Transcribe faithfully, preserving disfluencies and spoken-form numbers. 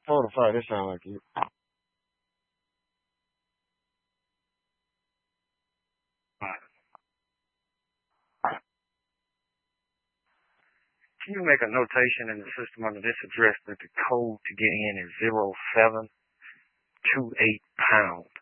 four to five. That sound like it. Can you make a notation in the system under this address that the code to get in is zero seven two eight pound?